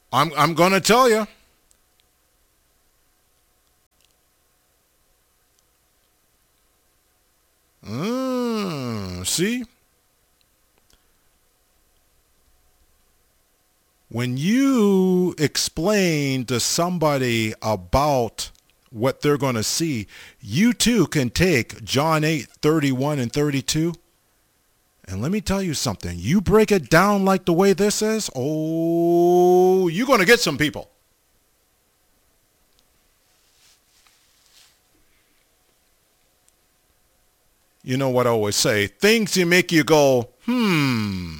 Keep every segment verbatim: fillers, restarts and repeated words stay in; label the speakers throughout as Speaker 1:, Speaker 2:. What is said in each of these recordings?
Speaker 1: I'm I'm going to tell you. Mm, see, when you explain to somebody about what they're going to see, you too can take John eight thirty-one and thirty-two. And let me tell you something. You break it down like the way this is, oh, you're going to get some people. You know what I always say, things you make you go, hmm.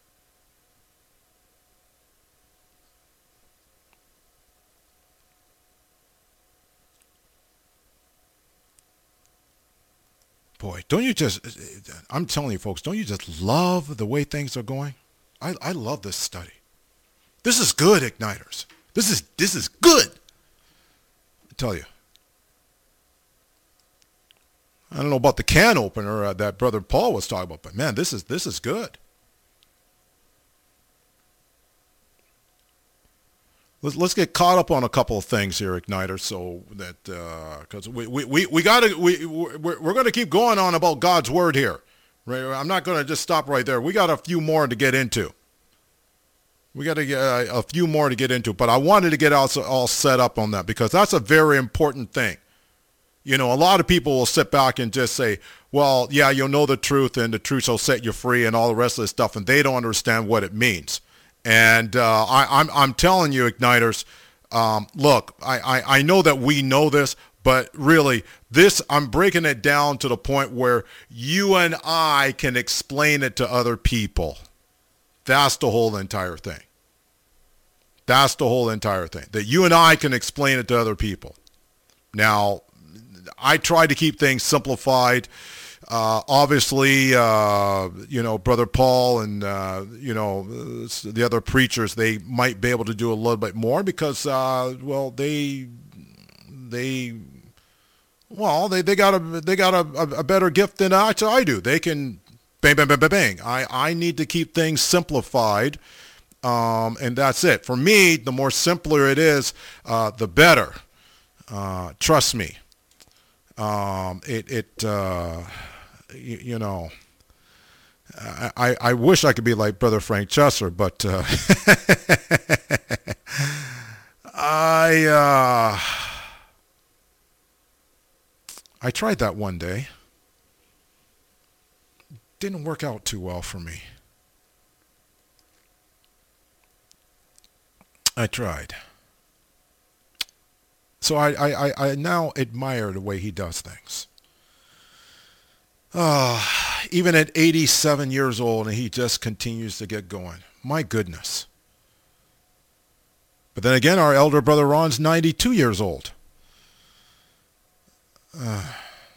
Speaker 1: Boy, don't you just, I'm telling you folks, don't you just love the way things are going? I, I love this study. This is good, Igniters. This is, this is good. I tell you. I don't know about the can opener uh, that Brother Paul was talking about, but man, this is, this is good. Let's, let's get caught up on a couple of things here, Igniter, so that because uh, we, we, we, we gotta we we're, we're going to keep going on about God's word here. Right? I'm not going to just stop right there. We got a few more to get into. We got to get uh, a few more to get into, but I wanted to get also all set up on that because that's a very important thing. You know, a lot of people will sit back and just say, well, yeah, you'll know the truth and the truth shall set you free and all the rest of this stuff, and they don't understand what it means. And uh, I, I'm I'm telling you, Igniters, um, look, I, I, I know that we know this, but really, this I'm breaking it down to the point where you and I can explain it to other people. That's the whole entire thing. That's the whole entire thing. That you and I can explain it to other people. Now, I try to keep things simplified. Uh, obviously, uh, you know, Brother Paul and, uh, you know, the other preachers, they might be able to do a little bit more because, uh, well, they, they, well, they, they got a, they got a, a better gift than I, I do. They can bang, bang, bang, bang, bang. I, I need to keep things simplified. Um, and that's it. For me, the more simpler it is, uh, the better. Uh, trust me. Um, it, it, uh, you, you know, I, I wish I could be like Brother Frank Chesser, but, uh, I, uh, I tried that one day. Didn't work out too well for me. I tried. So I, I, I now admire the way he does things. Uh, even at eighty-seven years old, and he just continues to get going. My goodness. But then again, our elder brother Ron's ninety-two years old. Uh,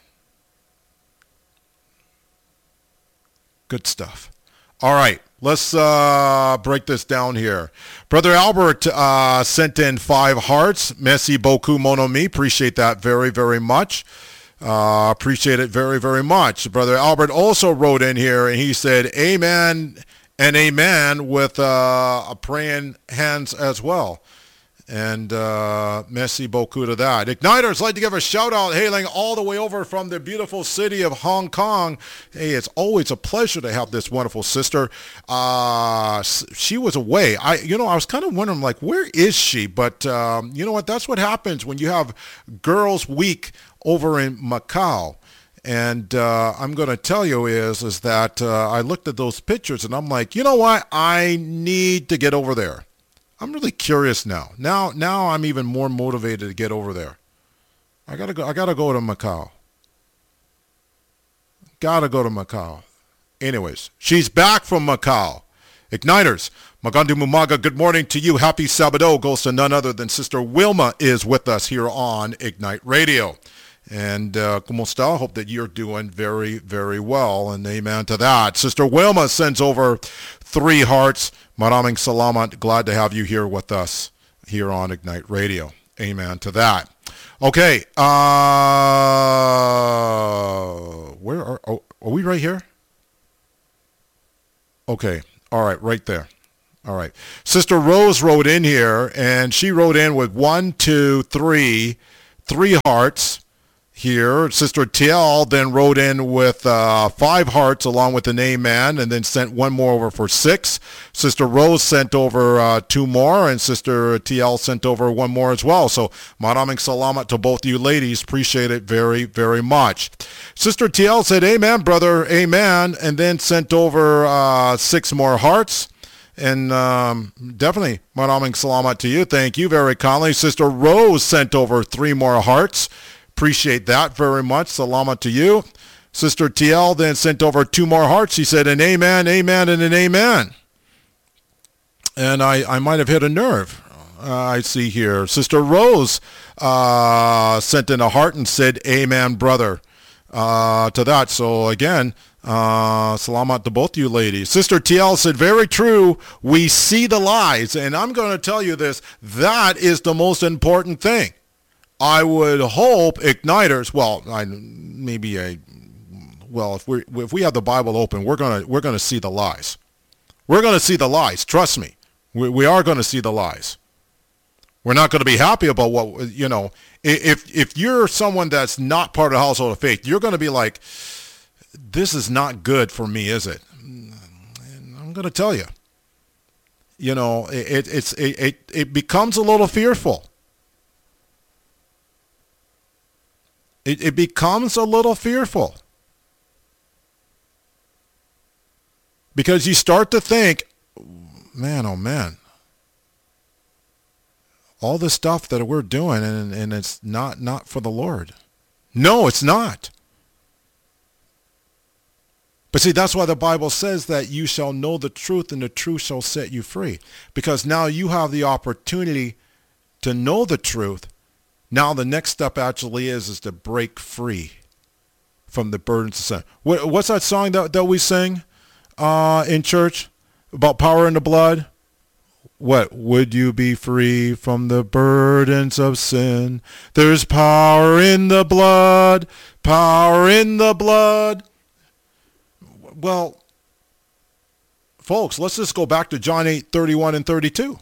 Speaker 1: good stuff. All right, let's uh, break this down here. Brother Albert uh, sent in five hearts. Merci beaucoup, mon ami. Appreciate that very, very much. Uh, appreciate it very, very much. Brother Albert also wrote in here, and he said, amen and amen with uh, a praying hands as well. And uh, merci beaucoup to that. Igniters, like to give a shout out hailing all the way over from the beautiful city of Hong Kong. Hey, it's always a pleasure to have this wonderful sister. Uh, she was away. I, you know, I was kind of wondering, like, where is she? But um, you know what? That's what happens when you have Girls Week over in Macau. And uh, I'm going to tell you is, is that uh, I looked at those pictures and I'm like, you know what? I need to get over there. I'm really curious now. Now, now I'm even more motivated to get over there. I gotta go. I gotta go to Macau. Gotta go to Macau. Anyways, she's back from Macau. Igniters, Magandu Mumaga, good morning to you. Happy Sabado goes to none other than Sister Wilma is with us here on Ignite Radio. And uh, como está? Hope that you're doing very, very well. And amen to that. Sister Wilma sends over three hearts. Maraming salamat. Glad to have you here with us here on Ignite Radio. Amen to that. Okay. Uh, where are, oh, are we right here? Okay. All right. Right there. All right. Sister Rose wrote in here, and she wrote in with one, two, three, three hearts here. Sister T L then wrote in with uh, five hearts along with an amen, and then sent one more over for six. Sister Rose sent over uh, two more, and Sister T L sent over one more as well. So maraming salamat to both you ladies. Appreciate it very, very much. Sister T L said, amen, brother, amen, and then sent over uh, six more hearts. And um, definitely, maraming salamat to you. Thank you very kindly. Sister Rose sent over three more hearts. Appreciate that very much. Salamat to you. Sister T L then sent over two more hearts. She said an amen, amen, and an amen. And I, I might have hit a nerve. Uh, I see here. Sister Rose uh, sent in a heart and said, amen, brother, uh, to that. So again, uh, salamat to both you ladies. Sister T L said, very true. We see the lies. And I'm going to tell you this. That is the most important thing. I would hope igniters, well, I, maybe a, well, if we if we have the Bible open, we're gonna we're gonna see the lies. We're gonna see the lies. Trust me, we we are gonna see the lies. We're not gonna be happy about what, you know. If if you're someone that's not part of the household of faith, you're gonna be like, this is not good for me, is it? And I'm gonna tell you, you know, it it's it it, it becomes a little fearful. It, it becomes a little fearful because you start to think, man, oh man, all this stuff that we're doing and, and it's not, not for the Lord. No, it's not. But see, that's why the Bible says that you shall know the truth and the truth shall set you free, because now you have the opportunity to know the truth. Now the next step actually is is to break free from the burdens of sin. What, what's that song that, that we sing uh, in church about power in the blood? What? Would you be free from the burdens of sin? There's power in the blood, power in the blood. Well, folks, let's just go back to John eight, thirty-one and thirty-two.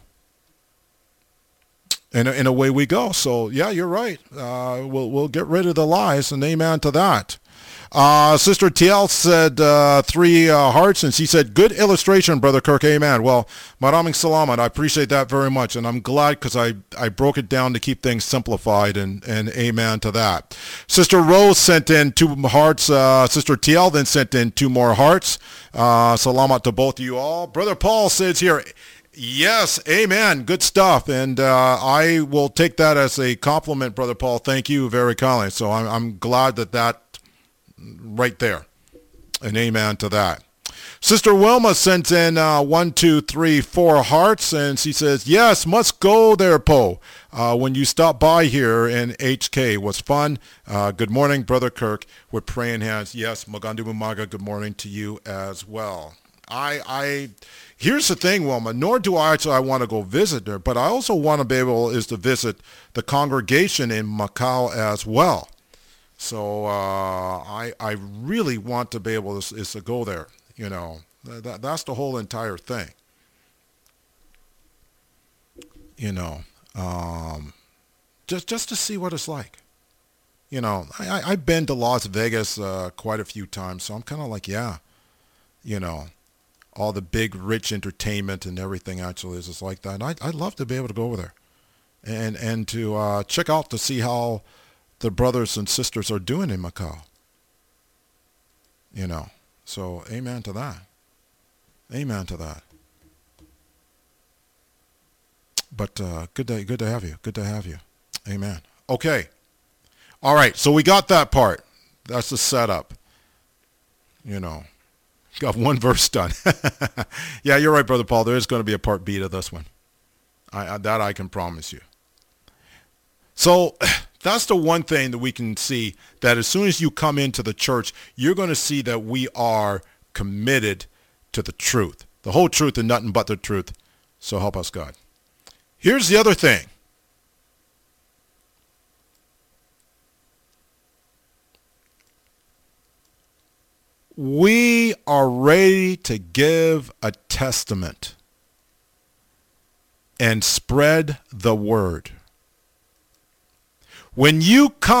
Speaker 1: And in away we go. So yeah, you're right. Uh, we'll we'll get rid of the lies, and amen to that. Uh, Sister T L said uh, three uh, hearts, and she said, good illustration, Brother Kirk, amen. Well, maraming salamat. I appreciate that very much, and I'm glad because I, I broke it down to keep things simplified, and, and amen to that. Sister Rose sent in two hearts. Uh, Sister T L then sent in two more hearts. Uh, salamat to both of you all. Brother Paul says here, yes, amen. Good stuff. And uh, I will take that as a compliment, Brother Paul. Thank you very kindly. So I'm, I'm glad that that right there. And amen to that. Sister Wilma sent in uh, one, two, three, four hearts. And she says, yes, must go there, Po. Uh, when you stop by here in H K, was fun. Uh, good morning, Brother Kirk, with praying hands. Yes, Magandang umaga. Good morning to you as well. I, I, here's the thing, Wilma, nor do I actually I want to go visit her, but I also want to be able is to visit the congregation in Macau as well. So uh, I, I really want to be able to, is to go there, you know. That, that's the whole entire thing. You know, um, just, just to see what it's like. You know, I, I've been to Las Vegas uh, quite a few times, so I'm kind of like, yeah, you know. All the big, rich entertainment and everything actually is just like that. And I, I'd love to be able to go over there and, and to uh, check out to see how the brothers and sisters are doing in Macau. You know, so amen to that. Amen to that. But uh, good to, good to have you. Good to have you. Amen. Okay. All right. So we got that part. That's the setup. You know. Got one verse done. Yeah, you're right, Brother Paul. There is going to be a part B to this one. I, I, that I can promise you. So that's the one thing that we can see, that as soon as you come into the church, you're going to see that we are committed to the truth. The whole truth and nothing but the truth. So help us God. Here's the other thing. We are ready to give a testament. and spread the word. When you come